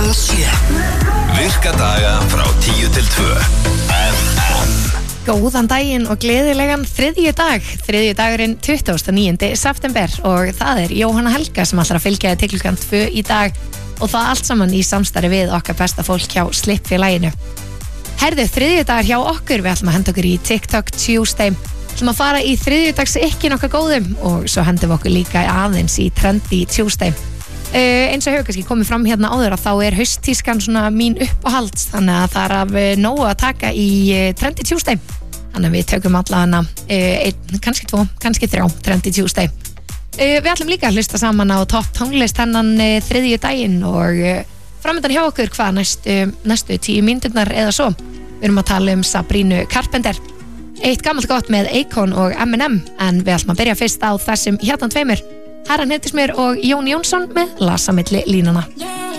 klukkan 7. Virka daga frá 10 til 2. FM. Góðan daginn og gleðilegan þriðjudag. Þriðjudagurinn 29. september og það er Jóhanna Helga sem ætlar að fylgja til klukkan 2 í dag og það allt saman í samstarfi við okkar besta fólk hjá Slippfélaginu. Herðu, þriðjudagur hjá okkur, við ætlum að henda okkur í TikTok Tuesday. Við ætlum að fara í þriðjudags ekki nokkað góðum og svo hendum við okkur líka aðeins í Trendy Tuesday. Eins og hefur kannski komið fram hérna áður að þá er hausttískan svona mín uppáhalds, þannig að það er af nógu að taka í Trendy Tuesday. Þannig að við tökum allavega einn, kannski 2, kannski 3 Trendy Tuesday. Við ætlum líka að hlusta saman á topp tónlist hennan þriðjudaginn og framöndan hjá okkur hvað næstu 10 mínúturnar eða svo. Við erum að tala um Sabrinu Carpenter. Eitt gammalt gott með Akon og Eminem, en við ætlum að byrja fyrst á þessum hérna tveimur. Herran Heitismér og Jón Jónsson með Lasa milli línana.